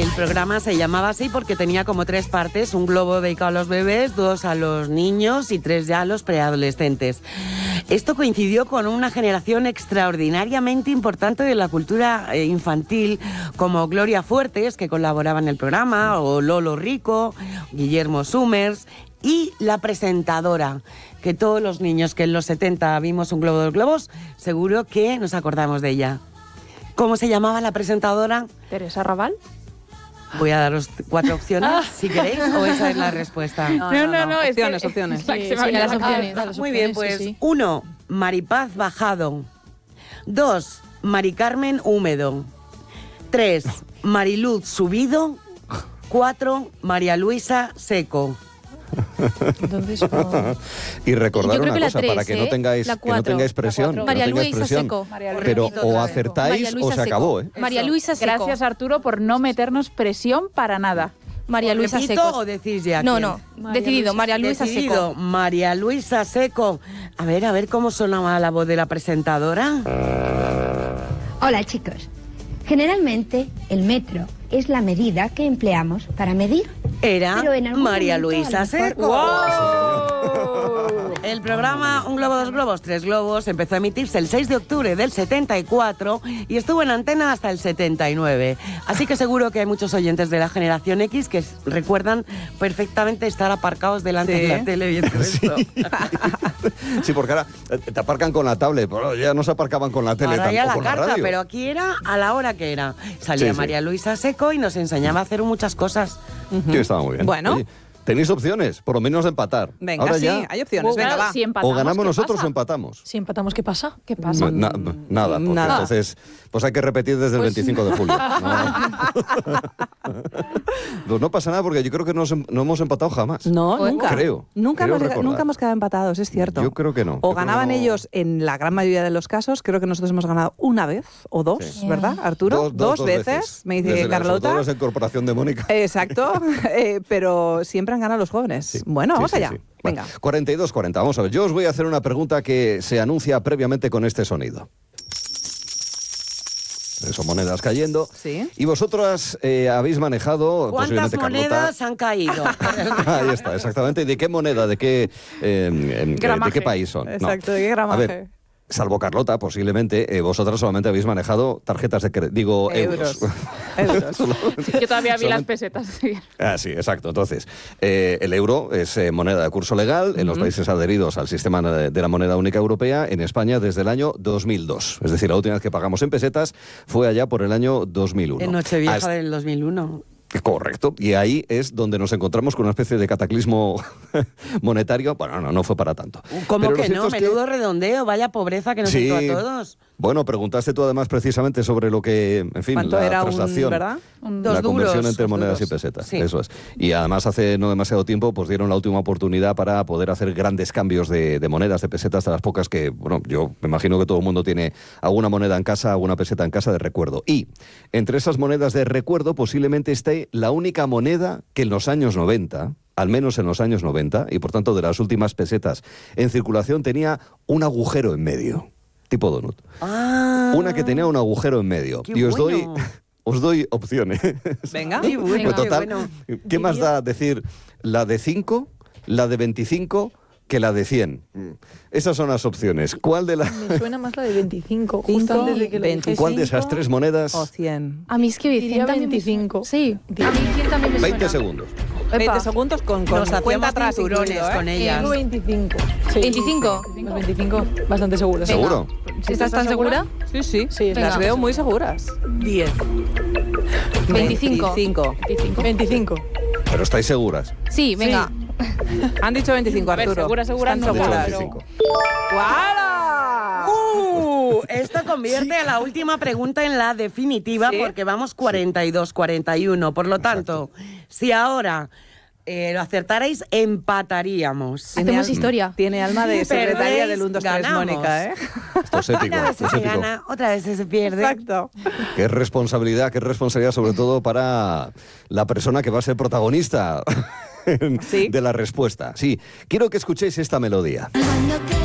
El programa se llamaba así porque tenía como 3 partes, un globo dedicado a los bebés, 2 a los niños y 3 ya a los preadolescentes. Esto coincidió con una generación extraordinariamente importante de la cultura infantil, como Gloria Fuertes, que colaboraba en el programa, o Lolo Rico, Guillermo Summers, y la presentadora, que todos los niños que en los 70 vimos un globo de los globos, seguro que nos acordamos de ella. ¿Cómo se llamaba la presentadora? Teresa Raval. Voy a daros 4 opciones, si queréis, o esa es la respuesta. No, Opciones. las opciones. Muy bien, pues 1, Maripaz Bajado. 2, Mari Carmen Húmedo. 3, Mariluz Subido. 4, María Luisa Seco. Entonces, Y recordar yo creo una que la cosa, 3, para que no tengáis, la que no 4, tengáis presión. la 4. María Luisa Seco. Pero Repito o otra vez. acertáis o se acabó, ¿eh? María Luisa Seco. Gracias, Arturo, por no meternos presión para nada. María Luisa ¿Repito Seco. o decís ya No, quién? no. Decidido. María Luisa Decidido, Seco. María Luisa Seco. A ver cómo sonaba la voz de la presentadora. Hola chicos. Generalmente el metro es la medida que empleamos para medir. Era Pero en algún María momento, Luisa a lo mejor- Seco. El programa Un Globo, 2 Globos, 3 Globos empezó a emitirse el 6 de octubre del 74 y estuvo en antena hasta el 79. Así que seguro que hay muchos oyentes de la generación X que recuerdan perfectamente estar aparcados delante de la tele viendo esto. Sí, porque ahora te aparcan con la tablet, pero ya no se aparcaban con la tele Ahora ya tampoco la con la carta, radio. pero aquí era a la hora que era. Salía Sí, sí. María Luisa Seco y nos enseñaba a hacer muchas cosas. Sí, estaba muy bien. Bueno. Oye, tenéis opciones, por lo menos de empatar. Venga, ahora sí, ya, hay opciones. Venga, va. Si empatamos, o ganamos ¿qué nosotros pasa? o empatamos. Si empatamos, ¿qué pasa? ¿Qué pasa? Nada, porque nada. entonces pues hay que repetir desde el 25 de julio. Pues no pasa nada porque yo creo que no hemos empatado jamás. No, nunca. Creo Nunca recordar. hemos quedado empatados, es cierto. Yo creo que no. O Yo creo ganaban que no. ellos en la gran mayoría de los casos. Creo que nosotros hemos ganado una vez o 2, Sí. ¿verdad, Arturo? Dos veces, me dice Desde sobre todo Carlota. la incorporación de Mónica. Exacto, pero siempre han ganado los jóvenes. Sí. Bueno, Sí, vamos sí, allá. sí. Bueno, Venga. 42-40. Vamos a ver. Yo os voy a hacer una pregunta que se anuncia previamente con este sonido. Son monedas cayendo. Sí. Y vosotras habéis manejado, ¿Cuántas posiblemente monedas Carlota. han caído? Ahí está, exactamente. ¿Y de qué moneda? ¿De qué, de Gramaje. qué país son? No. Exacto, ¿de qué A gramaje? ver, salvo Carlota, posiblemente, vosotras solamente habéis manejado tarjetas de crédito, digo, euros. Euros. Yo todavía vi las Solamente- pesetas. Sí. Ah, sí, exacto. Entonces, el euro es moneda de curso legal en los países adheridos al sistema de la moneda única europea, en España desde el año 2002. Es decir, la última vez que pagamos en pesetas fue allá por el año 2001. En Nochevieja Hasta- del 2001. Correcto, y ahí es donde nos encontramos con una especie de cataclismo monetario. Bueno, no fue para tanto. ¿Cómo Pero lo que cierto no? es que- Menudo redondeo, vaya pobreza que nos Sí. entró a todos. Bueno, preguntaste tú además precisamente sobre lo que, en fin, ¿Cuánto la era transacción, ¿verdad? Dos la conversión duros, entre dos monedas duros. y pesetas, Sí. eso es. Y además hace no demasiado tiempo pues dieron la última oportunidad para poder hacer grandes cambios de monedas, de pesetas, de las pocas que, bueno, yo me imagino que todo el mundo tiene alguna moneda en casa, alguna peseta en casa de recuerdo. Y entre esas monedas de recuerdo posiblemente esté la única moneda que en los años 90... al menos en los años 90, y por tanto de las últimas pesetas en circulación, tenía un agujero en medio, tipo donut. Ah, Una que tenía un agujero en medio. Qué Y os bueno. doy opciones. Venga. Qué bueno, Pues qué total, bueno. ¿qué más da decir la de 5, la de 25 que la de 100? Esas son las opciones. ¿Cuál de, Me suena más la de 25, justo 5, antes de que lo 25. dijese. ¿Cuál de esas 3 monedas? O 100. A mí es que Diría 100 también me 25. suena. Sí, a mí 100 también me 20 suena. segundos. 20 segundos con Nos cuenta hacíamos atrás cinturones incluido, ¿eh? con ellas. Digo 25. Sí. 25. Los 25, bastante seguro. ¿Seguro? ¿Estás tan segura? Sí, sí. Sí, Venga. Las veo muy seguras. 10. 25. 25. 25. Pero estáis seguras. Sí, venga. Han dicho 25, A ver, Arturo. segura, Están no, Han dicho seguras. pero- 25. ¡Guau! Esto convierte a la última pregunta en la definitiva ¿Sí? porque vamos 42-41. Por lo tanto, si ahora lo acertarais, empataríamos. Hacemos historia. Tiene alma de secretaria Perdéis, del 1, 2, 3, ganamos. Mónica, ¿eh? Esto es ético. Una vez esto es se ético. gana, otra vez se pierde. Exacto. Qué responsabilidad sobre todo para la persona que va a ser protagonista Sí. de la respuesta. Sí, quiero que escuchéis esta melodía.